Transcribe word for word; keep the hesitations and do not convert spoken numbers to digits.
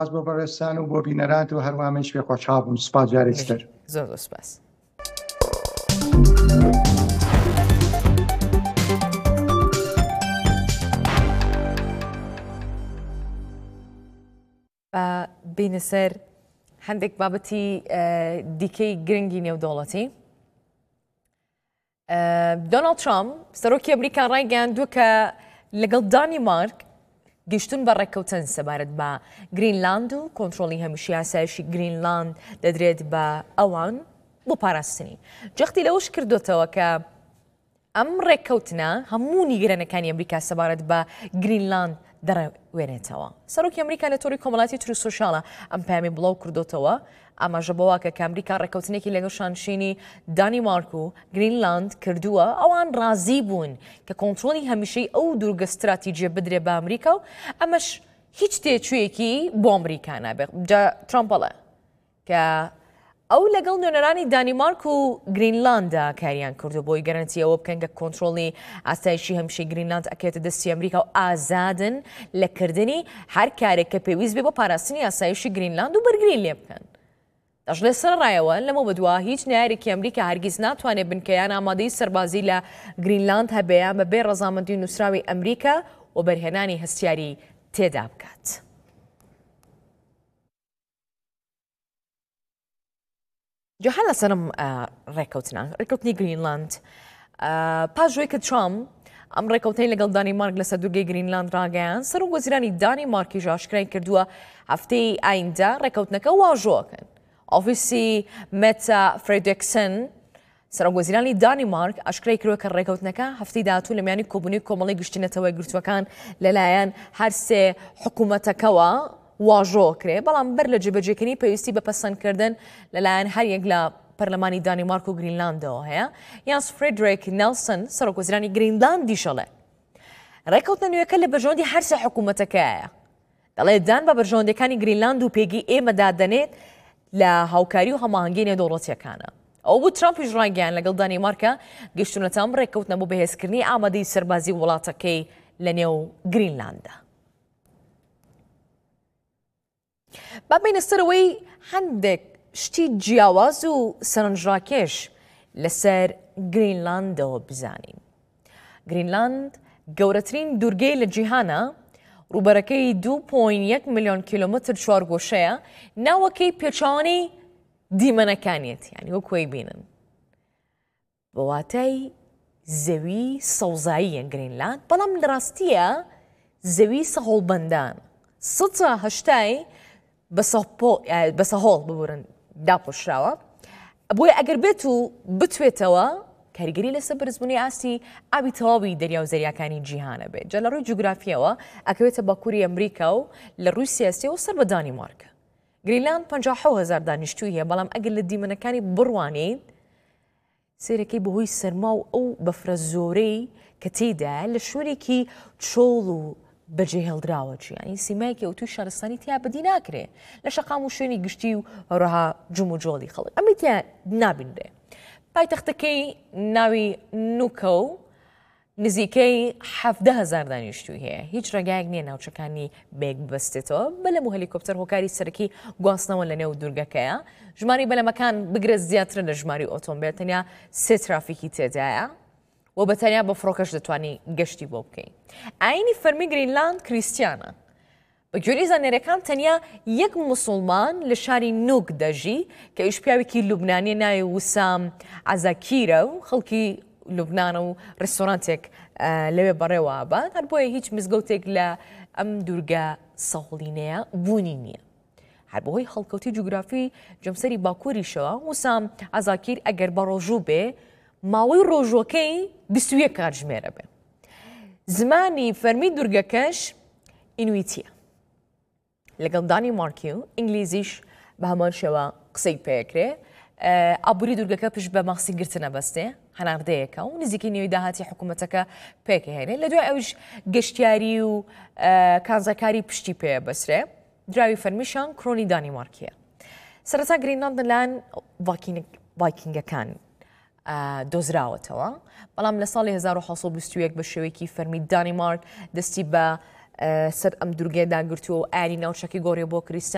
بۆ بەڕێستان و بۆ بینەران و هەروامەش پێ خۆشحاڵ بووم. سوپاس جارێکتر. زۆر زۆر سوپاس. بینە سەر هەندێک بابەتی دیکەی گرنگی نێودەوڵەتی. دۆناڵد ترامپ سەرۆکی ئەمریکا ڕایگەیاندووە کە لەگەڵ دانیمارک گەیشتون بە ڕێککەوتن سەبارەت بە گرینلاند و کۆنتترۆلی هەمیشی ئاسایشی گرینلاند دەدرێت بە ئەوان بۆ پاراستنی. جەختی لەوەش کردوتەوە کە ئەم ڕێککەوتنە هەموو نیگەرانەکانی ئەمریکا سەبارەت بە گرینلاند دەڕوێنێتەوە. سەرۆکی ئەمریکا لە تۆری کۆمەڵاتی تری سۆشیاڵە ئەم پامی بڵاو کردوتەوە ئاماژە بەوە کە ئەمریکا ڕێککەوتنێکی لەگەڵ شانشینی دانیمارک و گرینلاند کردووە ئەوان ڕازی بوون کە کۆنتترۆلی هەمیشەی ئەو دوورگە استراتیجیە بدرێ بە ئەمریکا و ئەمەش هیچ تێچوویەکی بۆ ئەمریکا نابێت. ترامپەڵە کە ئەو لەگەڵ نوێنەرانی دانیمارک و گرینلاندا کاریان کردو بۆی گەرانتیەوە بکەن کە کۆنتترۆلی ئاسایشی هەمیشەی گرینلاند ئەکێتە دەستی ئەمریکا و ئازادن لەکردنی هەر کارێک کە پێویست بێ بۆ پاراستنی ئاسایشی گرینلاند و بەرگرین لێ بکەن. دەش لە سەر ڕایەوە لەمە بەدووە هیچ نارێکی ئەمریکا هەرگیز ناتوانێت بنکەیان ئامادەی سەربازی لە گرینلاند هەبەیە بەبێ ڕەزامەندی نووسراوی ئەمریکا و بەرهێنانی هەستیاری تێدا بکات. جەهان لەسەرم ڕێککەوتنە ڕێککەوتنی گرینلاند پاشۆی کە ترامپ ئەم ڕێککەوتنی لەگەڵ دانیمارک لەسەر دوورگەی گرینلاند ڕاگەیان سەر و وەزیرانی دانیمارکیش ئاشکرای کردووە هەفتەی ئایندا ڕێککەوتنەکە واژۆکەن. ئۆفیسی مێتا فرێدریکسن سەرۆکوەزیرانی دانیمارک ئاشکرای کردووە کە ڕێککەوتنەکە هەفتەی داهاتوو لە میانی کۆبوونی کۆمەڵی گشتینەتەوەی گرتووەکان لەلایەن هەر سێ حکوومەتەکەوە واژۆکرێ، بەڵام بەر لە جێبەجێکردنی پێویستی بە پەسەندکردن لەلایەن هەر یەک لە پەرلەمانی دانیمارک و گرینلاندەوە هەیە. یانس فرێدریک نێلسن سەرۆکوەزیرانی گرینلاندی شەڵێ ڕێککەوتنە نوێیەکە لە بەرژەوەندی هەر سێ حکوومەتەکەیە. دەڵێ دان بە بەرژەوەندەکانی گرینلاند و پێگی ئێمە دادەنێت لە هاوکاری و هەماهەنگی نێودەوڵەتیەکانە. ئەو بوو ترامپیش ڕایگەیان لەگەڵ دانیمارکە گەیشتونەتە ئەم ڕێککەوتنە بۆ بەهێزکردنی ئامادەی سەربازی وڵاتەکەی لە نێو گرینلاندا. با بینە سەرەوەی هەندێک شتی جیاواز و سەرنجڕاکێش لەسەر گرینلاندەوە بزانین. گرینلاند گەورەترین دوورگەی لە جیهانە، ڕوبەرەکەی دوو پۆین یەک ملیۆن کیلۆمەتر چوارگۆشەیە، ناوەکەی پێچوانی دیمەنەکانیەت یعنی وەکوی بینن. بە واتای زەوی سەوزاییە گرینلاند، بەڵام لە ڕاستیە زەوی سەهۆڵبەندان سەد هەشتای بەسەهۆڵ ببورن داپۆشراوە بۆیە ئەگەر بێت و بتوێتەوە کاریگەری لەسەر بەرزبوونی ئاستی ئاوی تەواوی دەریا و زەریاکانی جیهانە بێت. جا لە ڕووی جوگرافیەوە ئەکەوێتە باکووری ئەمریکا و لە ڕووی سیاسیەوە سەر بە دانیمارکە. گرینلاند پەنجا و حەوت هەزار دانیشتووی هەیە، بەڵام ئەگەر لە دیمەنەکانی بڕوانیت سێرەکەی بەهۆی سەرما و ئەو بەفرە زۆرەی کە تێدایە لە شوێنێکی چۆڵ و بەجێ هێڵدراوە چیانی سیمایەکی ئەو توی شارستانی تیا بەدی ناکرێ لە شەقام و شوێنی گشتی و ڕەها جوم و جۆڵی خەڵک ئەمە تیا نابینرێ. پایتەختەکەی ناوی نوکە و نزیکەی حەڤدە هەزار دانیشتووی هەیە. هیچ ڕێگایەک نییە ناوچەکانی بێک ببەستێتەوە بەلەم و هەلیکۆپتەر هۆکاری سەرەکی گواستنەوە لە نێو دوورگەکەیە. ژماری بەلەمەکان بگرێت زیاترە لە ژماری ئۆتۆمبیل، تەنیا سێ ترافیکی تێدایە و بەتەنیا بە فڕۆکەش دەتوانی گەشتی بۆ بکەین. ئاینی فەرمی گرینلاند کریستیانە. بە گوێرەی زانێرەکان تەنیا یەک موسڵمان لە شاری نوک دەژی کە ئیش پیاوێکی لوبنانی ناوی وسام عەزاکیرە و خەڵکی لوبنانە و ڕێستۆرانتێک لەوێ بەڕێوە ئاباد، هەر بۆیە هیچ مزگەوتێک لە ئەم دوورگە سەهۆڵینەیە بوونی نییە. هەر بەهۆی هەڵکەوتی جوگرافی جەمسەری باکووریشەوە وسام عەزاکیر ئەگەر بە ڕۆژوو بێ ماوەی ڕۆژوەکەی بیست و یەک کاتژمێرە بێ. زمانی فەرمی دوورگەکەش ئینویتیە. لەگەڵ دانیمارکی و ئینگلیزیش بە هەمان شێوە قسەی پێکرێ. ئابووری دوورگەکە پشت بە ماسی گرتنە بەستێ هەناردەیەکە و نزیکی نێوی داهاتی حکوومەتەکە پێکهێنێ. لە دوای ئەوش گەشتیاری و کانزەکاری پشتی پێ بەسرێ. دراوی فەرمیشان کڕۆنی دانیمارکیە. سەرەتا گرینلاند لەلایەن ڤایکینگەکان دۆزراوەتەوە، بەڵام لە ساڵی هەزار و حەوت سەد و بیست و یەک بە شێوەیەکی فەرمی دانیمارک دەستی بە سەر ئەم دوورگەیەدا گرتووە و ئاینی ناوچەکی گۆڕێ بۆ کریستیان